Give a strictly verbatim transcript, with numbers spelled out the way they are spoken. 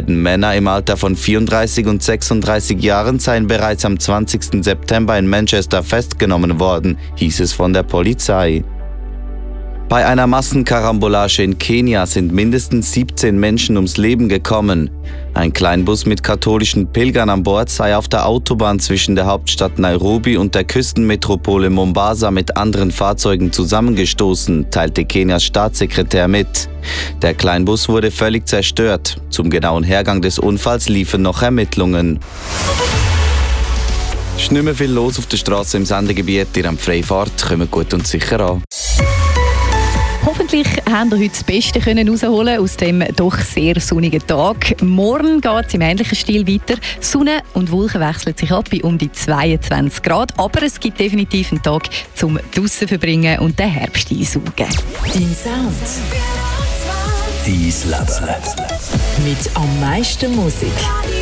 beiden Männer im Alter von vierunddreißig und sechsunddreißig Jahren seien bereits am zwanzigsten September in Manchester festgenommen worden, hieß es von der Polizei. Bei einer Massenkarambolage in Kenia sind mindestens siebzehn Menschen ums Leben gekommen. Ein Kleinbus mit katholischen Pilgern an Bord sei auf der Autobahn zwischen der Hauptstadt Nairobi und der Küstenmetropole Mombasa mit anderen Fahrzeugen zusammengestoßen, teilte Kenias Staatssekretär mit. Der Kleinbus wurde völlig zerstört. Zum genauen Hergang des Unfalls liefen noch Ermittlungen. Es ist nicht mehr viel los auf der Straße im Sendegebiet. Ihr habt Freifahrt, kommt gut und sicher an. Hoffentlich haben ihr heute das Beste herausholen aus dem doch sehr sonnigen Tag. Morgen geht es im ähnlichen Stil weiter. Sonne und Wolken wechseln sich ab bei um die zweiundzwanzig Grad. Aber es gibt definitiv einen Tag zum draussen verbringen und den Herbst einsaugen. Dein Sound. Dein Leben. Mit am meisten Musik.